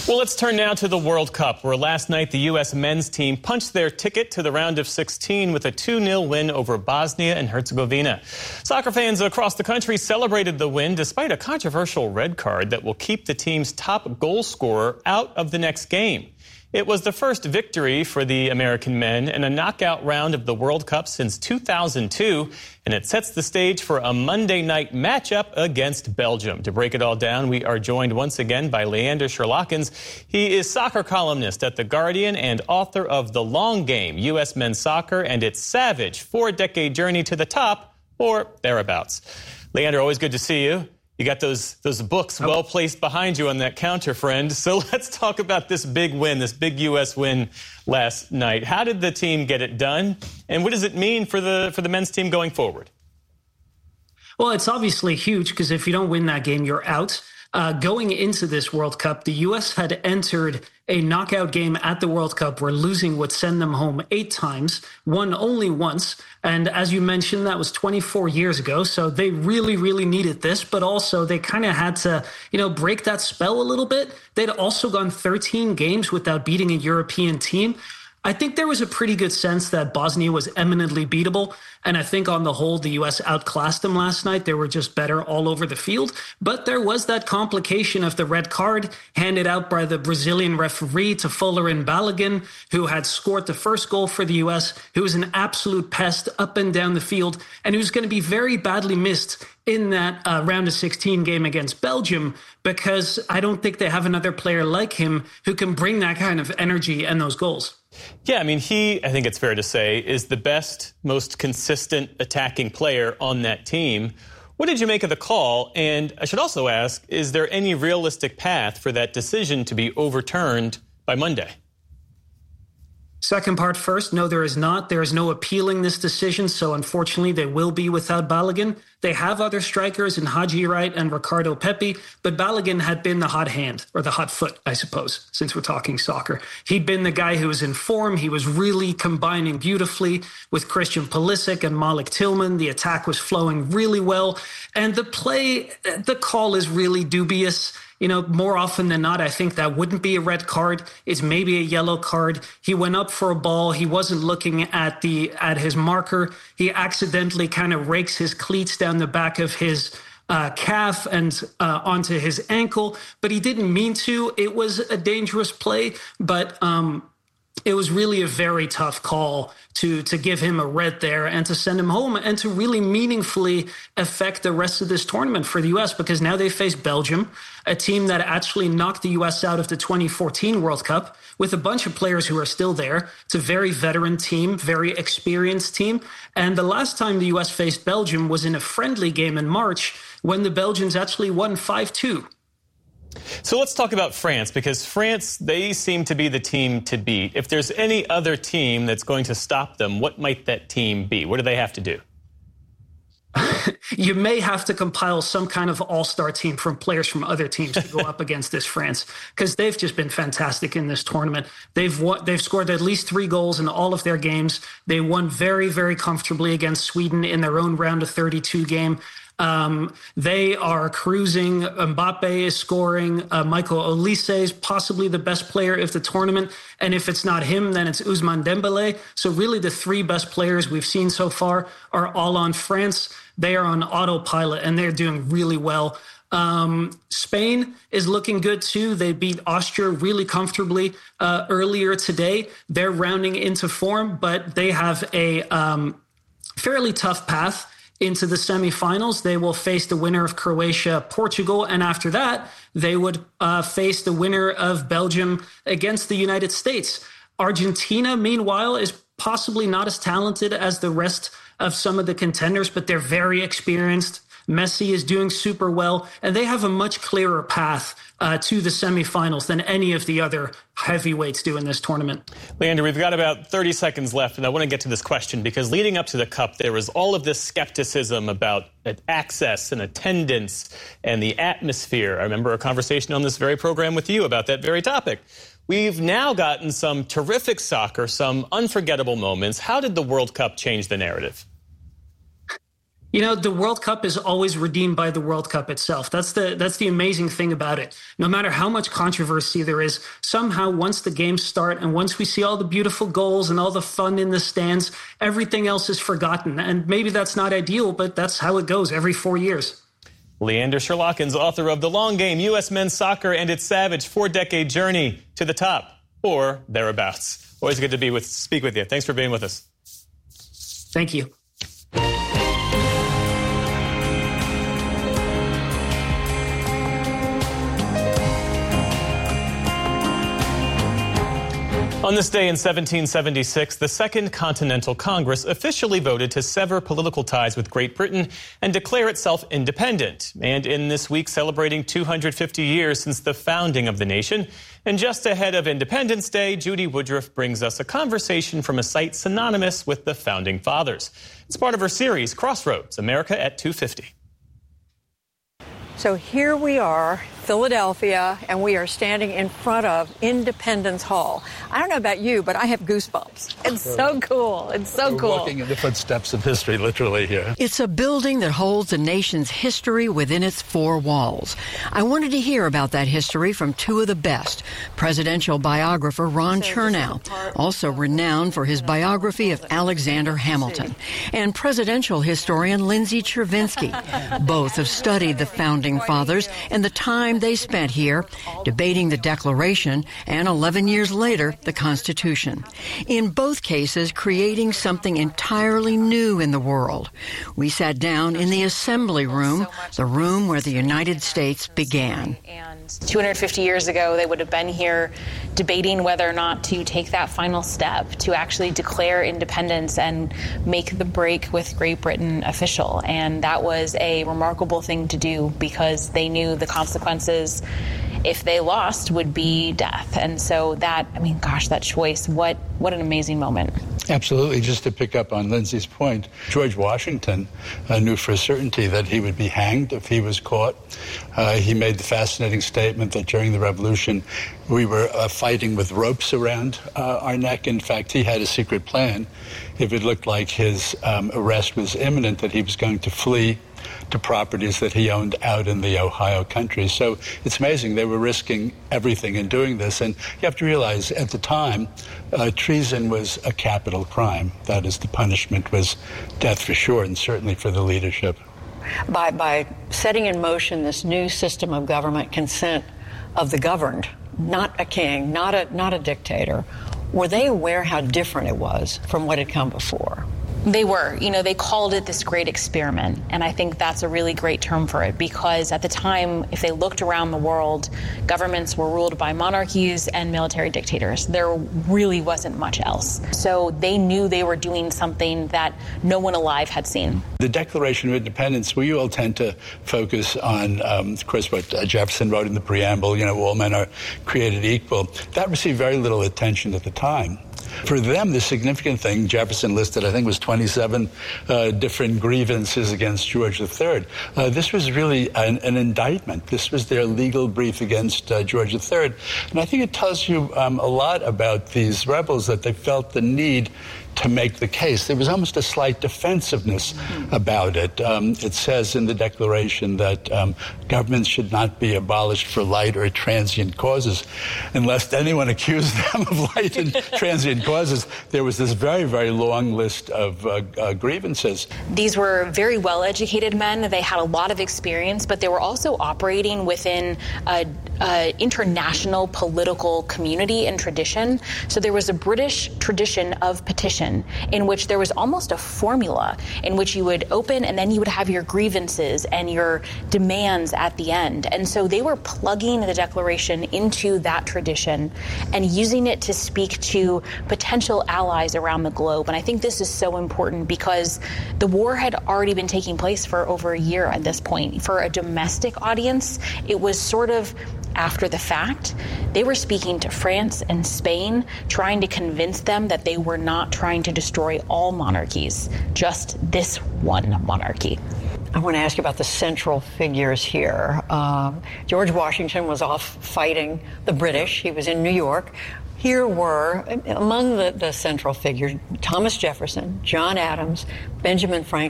Well, let's turn now to the World Cup, where last night the U.S. men's team punched their ticket to the round of 16 with a 2-0 win over Bosnia and Herzegovina. Soccer fans across the country celebrated the win despite a controversial red card that will keep the team's top goal scorer out of the next game. It was the first victory for the American men in a knockout round of the World Cup since 2002, and it sets the stage for a Monday night matchup against Belgium. To break it all down, we are joined once again by Leander Sherlockens. He is soccer columnist at The Guardian and author of The Long Game, U.S. Men's Soccer and its Savage 4-Decade Journey to the Top, or thereabouts. Leander, always good to see you. You got those books well placed behind you on that counter, friend. So let's talk about this big win, this big U.S. win last night. How did the team get it done, and what does it mean for the men's team going forward? Well, it's obviously huge because if you don't win that game, you're out. Going into this World Cup, the U.S. had entered a knockout game at the World Cup where losing would send them home 8 times, won only once. And as you mentioned, that was 24 years ago. So they really, really needed this. But also they kind of had to, break that spell a little bit. They'd also gone 13 games without beating a European team. I think there was a pretty good sense that Bosnia was eminently beatable. And I think on the whole, the U.S. outclassed them last night. They were just better all over the field. But there was that complication of the red card handed out by the Brazilian referee to Folarin Balogun, who had scored the first goal for the U.S., who was an absolute pest up and down the field, and who's going to be very badly missed in that round of 16 game against Belgium, because I don't think they have another player like him who can bring that kind of energy and those goals. Yeah, I mean, I think it's fair to say, is the best, most consistent attacking player on that team. What did you make of the call? And I should also ask, is there any realistic path for that decision to be overturned by Monday? Second part first, no, there is not. There is no appealing this decision, so unfortunately they will be without Balogun. They have other strikers in Haji Wright and Ricardo Pepi, but Balogun had been the hot hand, or the hot foot, I suppose, since we're talking soccer. He'd been the guy who was in form. He was really combining beautifully with Christian Pulisic and Malik Tillman. The attack was flowing really well, and the call is really dubious. More often than not, I think that wouldn't be a red card. It's maybe a yellow card. He went up for a ball. He wasn't looking at his marker. He accidentally kind of rakes his cleats down the back of his calf and onto his ankle, but he didn't mean to. It was a dangerous play, but it was really a very tough call to give him a red there and to send him home and to really meaningfully affect the rest of this tournament for the U.S. because now they face Belgium, a team that actually knocked the U.S. out of the 2014 World Cup with a bunch of players who are still there. It's a very veteran team, very experienced team. And the last time the U.S. faced Belgium was in a friendly game in March when the Belgians actually won 5-2. So let's talk about France, because France, they seem to be the team to beat. If there's any other team that's going to stop them, what might that team be? What do they have to do? You may have to compile some kind of all-star team from players from other teams to go up against this France, because they've just been fantastic in this tournament. They've scored at least 3 goals in all of their games. They won very, very comfortably against Sweden in their own round of 32 game. They are cruising. Mbappe is scoring. Michael Olise is possibly the best player of the tournament. And if it's not him, then it's Ousmane Dembélé. So really the 3 best players we've seen so far are all on France. They are on autopilot and they're doing really well. Spain is looking good too. They beat Austria really comfortably earlier today. They're rounding into form, but they have a fairly tough path into the semifinals. They will face the winner of Croatia, Portugal, and after that, they would face the winner of Belgium against the United States. Argentina, meanwhile, is possibly not as talented as the rest of some of the contenders, but they're very experienced. Messi is doing super well, and they have a much clearer path to the semifinals than any of the other heavyweights do in this tournament. Leander, we've got about 30 seconds left, and I want to get to this question because leading up to the Cup, there was all of this skepticism about access and attendance and the atmosphere. I remember a conversation on this very program with you about that very topic. We've now gotten some terrific soccer, some unforgettable moments. How did the World Cup change the narrative? You know, the World Cup is always redeemed by the World Cup itself. That's the amazing thing about it. No matter how much controversy there is, somehow once the games start and once we see all the beautiful goals and all the fun in the stands, everything else is forgotten. And maybe that's not ideal, but that's how it goes every 4 years. Leander Sherlockens, author of The Long Game, U.S. Men's Soccer and its Savage 4-Decade Journey to the Top, or thereabouts. Always good to speak with you. Thanks for being with us. Thank you. On this day in 1776, the Second Continental Congress officially voted to sever political ties with Great Britain and declare itself independent. And in this week, celebrating 250 years since the founding of the nation. And just ahead of Independence Day, Judy Woodruff brings us a conversation from a site synonymous with the Founding Fathers. It's part of her series, Crossroads, America at 250. So here we are, Philadelphia, and we are standing in front of Independence Hall. I don't know about you, but I have goosebumps. It's so cool. It's so cool. We're walking in the footsteps of history, literally, here. It's a building that holds the nation's history within its four walls. I wanted to hear about that history from two of the best. Presidential biographer Ron Chernow, also renowned for his biography of Alexander Hamilton, and presidential historian Lindsay Chervinsky. Both have studied the Founding Fathers and the time they spent here debating the Declaration and 11 years later the Constitution. In both cases, creating something entirely new in the world. We sat down in the Assembly Room, the room where the United States began. And 250 years ago, they would have been here debating whether or not to take that final step to actually declare independence and make the break with Great Britain official. And that was a remarkable thing to do because they knew the consequences if they lost would be death. And so that, that choice, what an amazing moment. Absolutely. Just to pick up on Lindsay's point, George Washington knew for a certainty that he would be hanged if he was caught. He made the fascinating statement that during the Revolution, we were fighting with ropes around our neck. In fact, he had a secret plan. If it looked like his arrest was imminent, that he was going to flee to properties that he owned out in the Ohio country. So it's amazing. They were risking everything in doing this. And you have to realize at the time, treason was a capital crime. That is, the punishment was death for sure, and certainly for the leadership. By setting in motion this new system of government consent of the governed, not a king, not a dictator, were they aware how different it was from what had come before? They were. They called it this great experiment. And I think that's a really great term for it because at the time, if they looked around the world, governments were ruled by monarchies and military dictators. There really wasn't much else. So they knew they were doing something that no one alive had seen. The Declaration of Independence, we all tend to focus on, of course, what Jefferson wrote in the preamble, all men are created equal. That received very little attention at the time. For them, the significant thing, Jefferson listed, I think, was 27 different grievances against George III. This was really an indictment. This was their legal brief against George III. And I think it tells you a lot about these rebels, that they felt the need to make the case. There was almost a slight defensiveness about it. It says in the Declaration that governments should not be abolished for light or transient causes. Unless anyone accused them of light and transient causes, there was this very, very long list of grievances. These were very well-educated men. They had a lot of experience, but they were also operating within an international political community and tradition. So there was a British tradition of petition in which there was almost a formula in which you would open and then you would have your grievances and your demands at the end. And so they were plugging the Declaration into that tradition and using it to speak to potential allies around the globe. And I think this is so important because the war had already been taking place for over a year at this point. For a domestic audience, it was sort of after the fact. They were speaking to France and Spain, trying to convince them that they were not trying to destroy all monarchies, just this one monarchy. I want to ask you about the central figures here. George Washington was off fighting the British. He was in New York. Here were, among the central figures, Thomas Jefferson, John Adams, Benjamin Franklin.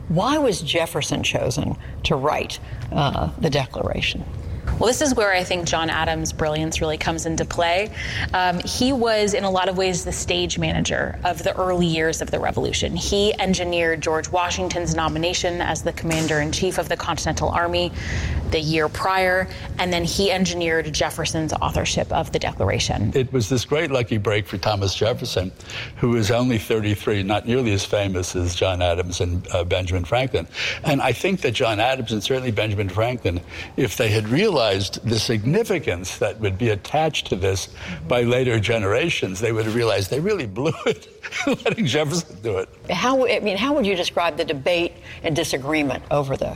Why was Jefferson chosen to write the Declaration? Well, this is where I think John Adams' brilliance really comes into play. He was, in a lot of ways, the stage manager of the early years of the Revolution. He engineered George Washington's nomination as the commander-in-chief of the Continental Army the year prior, and then he engineered Jefferson's authorship of the Declaration. It was this great lucky break for Thomas Jefferson, who was only 33, not nearly as famous as John Adams and Benjamin Franklin. And I think that John Adams and certainly Benjamin Franklin, if they had realized the significance that would be attached to this by later generations, they would have realized they really blew it letting Jefferson do it. How would you describe the debate and disagreement over the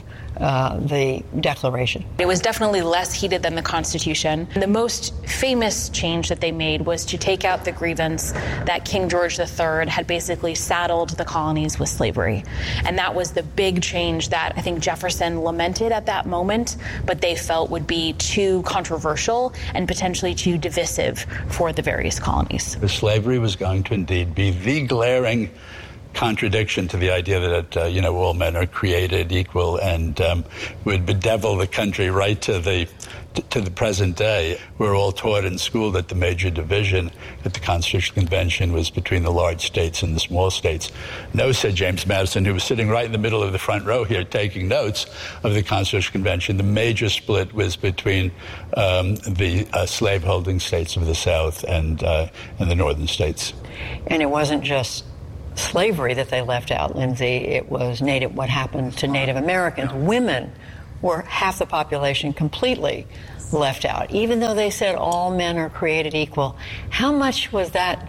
Declaration? It was definitely less heated than the Constitution. The most famous change that they made was to take out the grievance that King George III had basically saddled the colonies with slavery. And that was the big change that I think Jefferson lamented at that moment, but they felt would be too controversial and potentially too divisive for the various colonies. Slavery was going to indeed be the glaring contradiction to the idea that, all men are created equal and would bedevil the country right to the present day. We're all taught in school that the major division at the Constitutional Convention was between the large states and the small states. No, said James Madison, who was sitting right in the middle of the front row here taking notes of the Constitutional Convention. The major split was between the slaveholding states of the South and the northern states. And it wasn't just slavery that they left out, Lindsay. It was what happened to Native Americans. Women were half the population completely left out. Even though they said all men are created equal, how much was that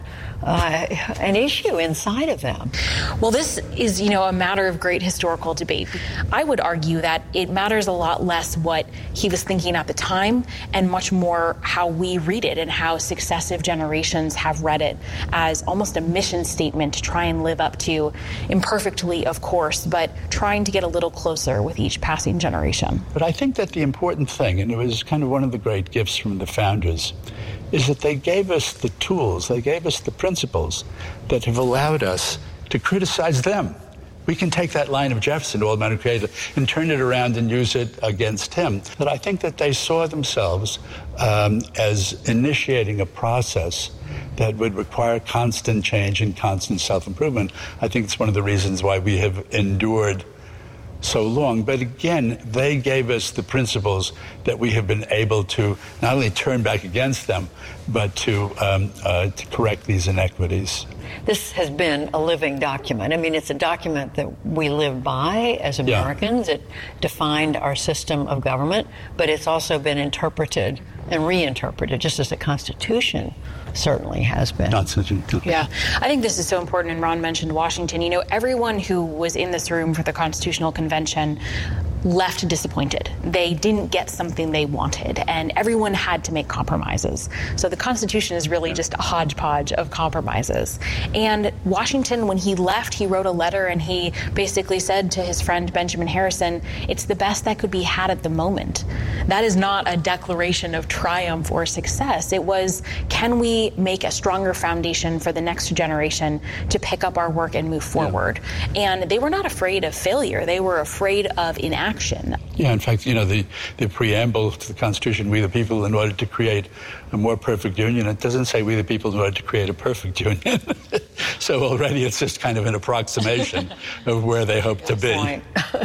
an issue inside of them? Well, this is, a matter of great historical debate. I would argue that it matters a lot less what he was thinking at the time and much more how we read it and how successive generations have read it as almost a mission statement to try and live up to, imperfectly, of course, but trying to get a little closer with each passing generation. But I think that the important thing, and it was kind of one of the great gifts from the founders, is that they gave us the tools, they gave us the principles that have allowed us to criticize them. We can take that line of Jefferson, all men are created, and turn it around and use it against him. But I think that they saw themselves as initiating a process that would require constant change and constant self-improvement. I think it's one of the reasons why we have endured so long. But again, they gave us the principles that we have been able to not only turn back against them, but to correct these inequities. This has been a living document. I mean, it's a document that we live by as Americans. Yeah. It defined our system of government, but it's also been interpreted and reinterpreted, just as the Constitution certainly has been. Yeah, I think this is so important, and Ron mentioned Washington. Everyone who was in this room for the Constitutional Convention left disappointed. They didn't get something they wanted, and everyone had to make compromises. So the Constitution is really just a hodgepodge of compromises. And Washington, when he left, he wrote a letter and he basically said to his friend Benjamin Harrison, it's the best that could be had at the moment. That is not a declaration of triumph or success. It was, can we make a stronger foundation for the next generation to pick up our work and move forward? Yeah. And they were not afraid of failure. They were afraid of inaction. Yeah, in fact, the preamble to the Constitution, we the people in order to create a more perfect union, it doesn't say we the people in order to create a perfect union. So already it's just kind of an approximation of where they hope to be.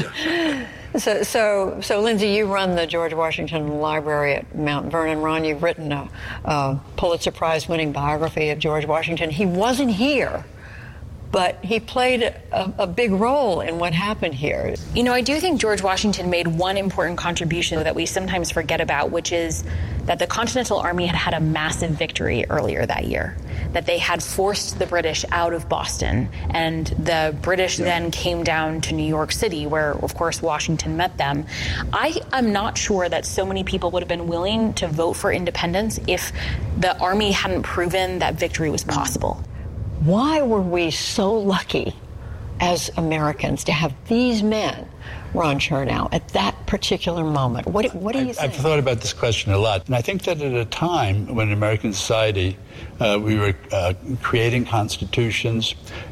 So, Lindsay, you run the George Washington Library at Mount Vernon. Ron, you've written a Pulitzer Prize-winning biography of George Washington. He wasn't here, but he played a big role in what happened here. I do think George Washington made one important contribution that we sometimes forget about, which is that the Continental Army had had a massive victory earlier that year, that they had forced the British out of Boston, and the British then came down to New York City, where, of course, Washington met them. I am not sure that so many people would have been willing to vote for independence if the Army hadn't proven that victory was possible. Why were we so lucky as Americans to have these men, Ron Chernow, at that particular moment? What do you think? I've thought about this question a lot, and I think that at a time when in American society we were creating constitutions,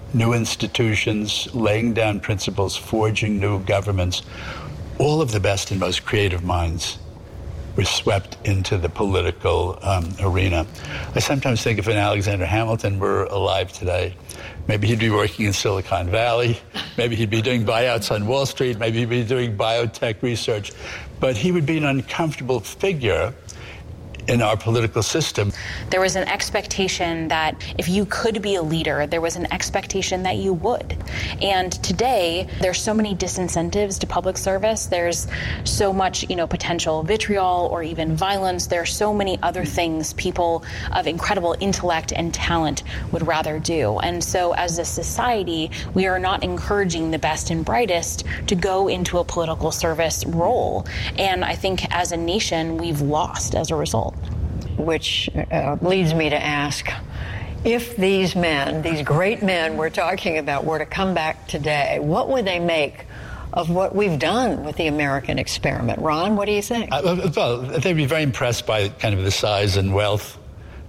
new institutions, laying down principles, forging new governments. All of the best and most creative minds were swept into the political arena. I sometimes think if an Alexander Hamilton were alive today, maybe he'd be working in Silicon Valley, maybe he'd be doing buyouts on Wall Street, maybe he'd be doing biotech research, but he would be an uncomfortable figure in our political system. There was an expectation that if you could be a leader, there was an expectation that you would. And today, there's so many disincentives to public service. There's so much, potential vitriol or even violence. There are so many other things people of incredible intellect and talent would rather do. And so as a society, we are not encouraging the best and brightest to go into a political service role. And I think as a nation, we've lost as a result. Which leads me to ask, if these men, these great men we're talking about, were to come back today, what would they make of what we've done with the American experiment? Ron, what do you think? Well, they'd be very impressed by kind of the size and wealth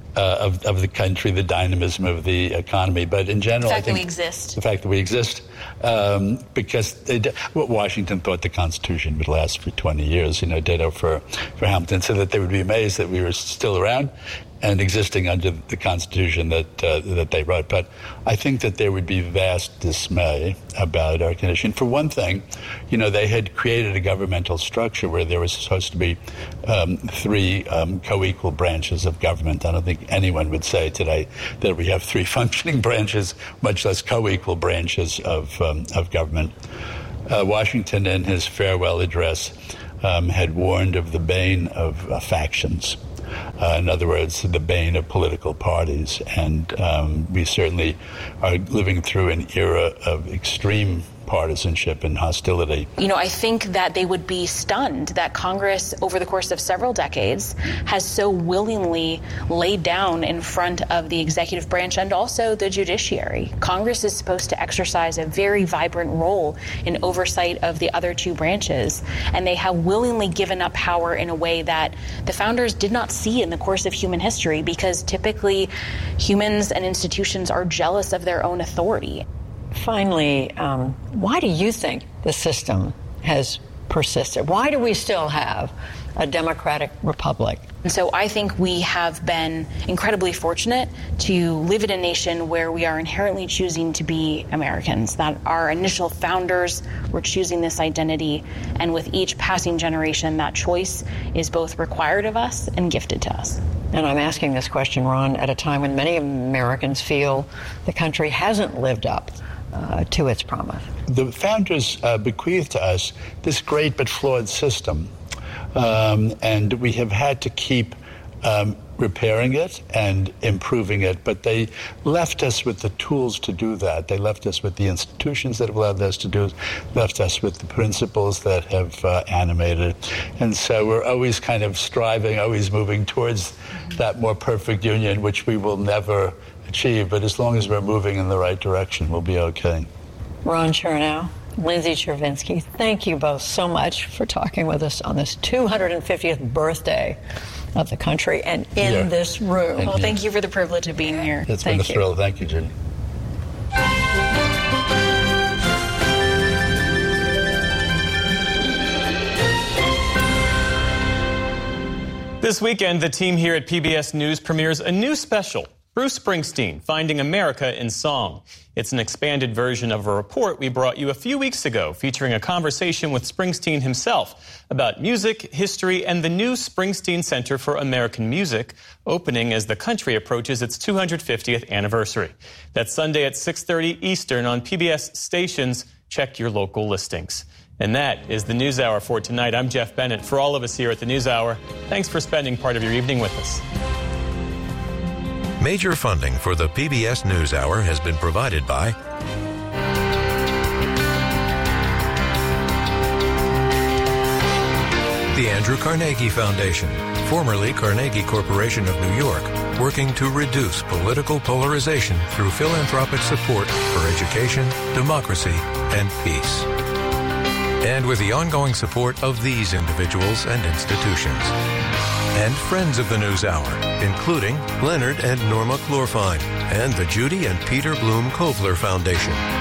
of the country, the dynamism of the economy. But in general, the fact that we exist, because Washington thought the Constitution would last for 20 years, ditto for Hamilton, so that they would be amazed that we were still around and existing under the Constitution that they wrote. But I think that there would be vast dismay about our condition. For one thing, they had created a governmental structure where there was supposed to be three co-equal branches of government. I don't think anyone would say today that we have three functioning branches, much less co-equal branches of government. Washington, in his farewell address, had warned of the bane of factions. In other words, the bane of political parties. And we certainly are living through an era of extreme partisanship and hostility. I think that they would be stunned that Congress, over the course of several decades, has so willingly laid down in front of the executive branch and also the judiciary. Congress is supposed to exercise a very vibrant role in oversight of the other two branches, and they have willingly given up power in a way that the founders did not see in the course of human history, because typically humans and institutions are jealous of their own authority. Finally, why do you think the system has persisted? Why do we still have a democratic republic? And so I think we have been incredibly fortunate to live in a nation where we are inherently choosing to be Americans, that our initial founders were choosing this identity, and with each passing generation, that choice is both required of us and gifted to us. And I'm asking this question, Ron, at a time when many Americans feel the country hasn't lived up to its promise. The founders bequeathed to us this great but flawed system, and we have had to keep repairing it and improving it, but they left us with the tools to do that. They left us with the institutions that have allowed us to do it, left us with the principles that have animated it. And so we're always kind of striving, always moving towards that more perfect union, which we will never achieve, but as long as we're moving in the right direction, we'll be okay. Ron Chernow, Lindsay Chervinsky, thank you both so much for talking with us on this 250th birthday of the country and in this room. Well, thank you for the privilege of being here. It's been a thrill. Thank you, Judy. This weekend, the team here at PBS News premieres a new special, Bruce Springsteen, Finding America in Song. It's an expanded version of a report we brought you a few weeks ago, featuring a conversation with Springsteen himself about music, history, and the new Springsteen Center for American Music, opening as the country approaches its 250th anniversary. That's Sunday at 6:30 Eastern on PBS stations. Check your local listings. And that is the NewsHour for tonight. I'm Jeff Bennett. For all of us here at the NewsHour, thanks for spending part of your evening with us. Major funding for the PBS NewsHour has been provided by the Andrew Carnegie Foundation, formerly Carnegie Corporation of New York, working to reduce political polarization through philanthropic support for education, democracy, and peace. And with the ongoing support of these individuals and institutions. And friends of the NewsHour, including Leonard and Norma Chlorfine and the Judy and Peter Bloom Kovler Foundation.